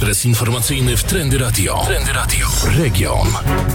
Ekspres informacyjny w Trendy Radio. Region.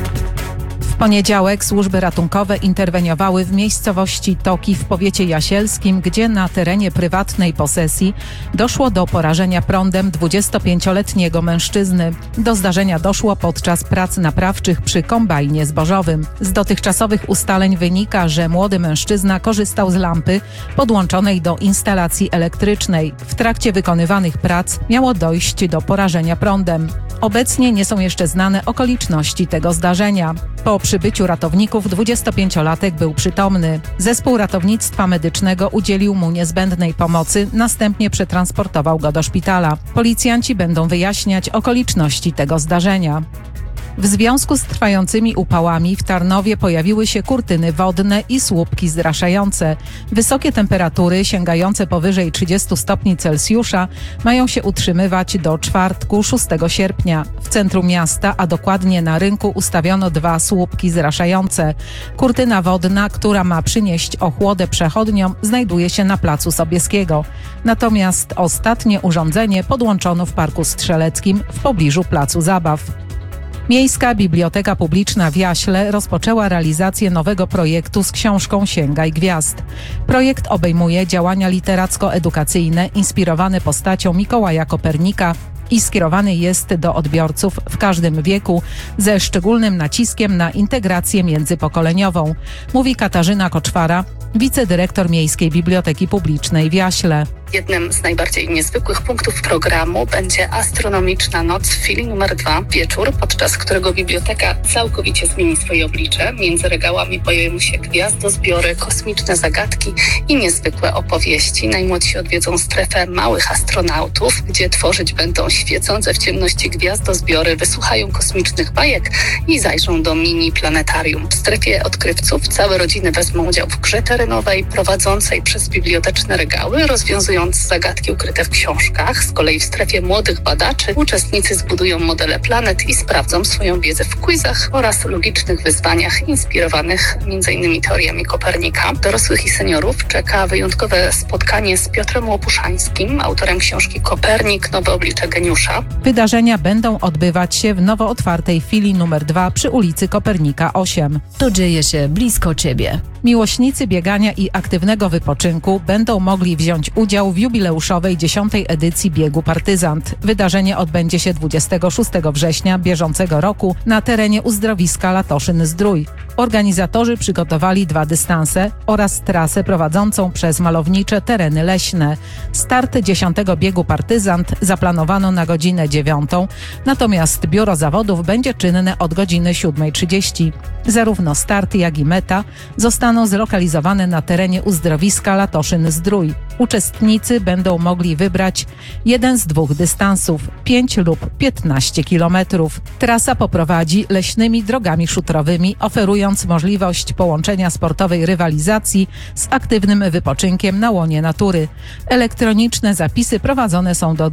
W poniedziałek służby ratunkowe interweniowały w miejscowości Toki w powiecie jasielskim, gdzie na terenie prywatnej posesji doszło do porażenia prądem 25-letniego mężczyzny. Do zdarzenia doszło podczas prac naprawczych przy kombajnie zbożowym. Z dotychczasowych ustaleń wynika, że młody mężczyzna korzystał z lampy podłączonej do instalacji elektrycznej. W trakcie wykonywanych prac miało dojść do porażenia prądem. Obecnie nie są jeszcze znane okoliczności tego zdarzenia. Po przybyciu ratowników 25-latek był przytomny. Zespół ratownictwa medycznego udzielił mu niezbędnej pomocy, następnie przetransportował go do szpitala. Policjanci będą wyjaśniać okoliczności tego zdarzenia. W związku z trwającymi upałami w Tarnowie pojawiły się kurtyny wodne i słupki zraszające. Wysokie temperatury sięgające powyżej 30 stopni Celsjusza mają się utrzymywać do czwartku 6 sierpnia. W centrum miasta, a dokładnie na rynku, ustawiono 2 słupki zraszające. Kurtyna wodna, która ma przynieść ochłodę przechodniom, znajduje się na placu Sobieskiego. Natomiast ostatnie urządzenie podłączono w Parku Strzeleckim w pobliżu placu Zabaw. Miejska Biblioteka Publiczna w Jaśle rozpoczęła realizację nowego projektu z książką Sięgaj Gwiazd. Projekt obejmuje działania literacko-edukacyjne inspirowane postacią Mikołaja Kopernika i skierowany jest do odbiorców w każdym wieku, ze szczególnym naciskiem na integrację międzypokoleniową, mówi Katarzyna Koczwara, wicedyrektor Miejskiej Biblioteki Publicznej w Jaśle. Jednym z najbardziej niezwykłych punktów programu będzie astronomiczna noc w filii numer 2, wieczór, podczas którego biblioteka całkowicie zmieni swoje oblicze. Między regałami pojawią się gwiazdozbiory, kosmiczne zagadki i niezwykłe opowieści. Najmłodsi odwiedzą strefę małych astronautów, gdzie tworzyć będą świecące w ciemności gwiazdozbiory, wysłuchają kosmicznych bajek i zajrzą do mini planetarium. W strefie odkrywców całe rodziny wezmą udział w grze terenowej prowadzącej przez biblioteczne regały, rozwiązują zagadki ukryte w książkach. Z kolei w strefie młodych badaczy uczestnicy zbudują modele planet i sprawdzą swoją wiedzę w quizach oraz logicznych wyzwaniach inspirowanych m.in. teoriami Kopernika. Dorosłych i seniorów czeka wyjątkowe spotkanie z Piotrem Łopuszańskim, autorem książki Kopernik – Nowe oblicze geniusza. Wydarzenia będą odbywać się w nowo otwartej filii numer 2 przy ulicy Kopernika 8. To dzieje się blisko Ciebie. Miłośnicy biegania i aktywnego wypoczynku będą mogli wziąć udział w jubileuszowej 10. edycji biegu Partyzant. Wydarzenie odbędzie się 26 września bieżącego roku na terenie uzdrowiska Latoszyn-Zdrój. Organizatorzy przygotowali 2 dystanse oraz trasę prowadzącą przez malownicze tereny leśne. Start 10. biegu Partyzant zaplanowano na godzinę 9, natomiast biuro zawodów będzie czynne od godziny 7:30. Zarówno start, jak i meta zostaną zlokalizowane na terenie uzdrowiska Latoszyn-Zdrój. Uczestnicy będą mogli wybrać jeden z 2 dystansów, 5 lub 15 kilometrów. Trasa poprowadzi leśnymi drogami szutrowymi, oferując możliwość połączenia sportowej rywalizacji z aktywnym wypoczynkiem na łonie natury. Elektroniczne zapisy prowadzone są do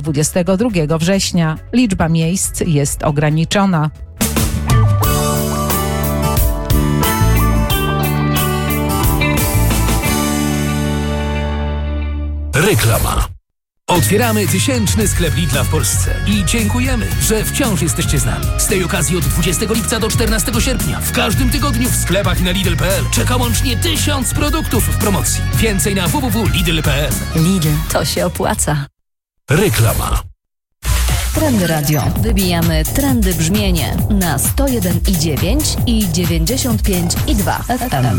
22 września. Liczba miejsc jest ograniczona. Reklama. Otwieramy 1000 sklep Lidla w Polsce i dziękujemy, że wciąż jesteście z nami. Z tej okazji od 20 lipca do 14 sierpnia w każdym tygodniu w sklepach i na Lidl.pl czeka łącznie 1000 produktów w promocji. Więcej na www.lidl.pl. Lidl, to się opłaca. Reklama. Trendy Radio. Wybijamy trendy brzmienie na 101,9 i 95,2 FM.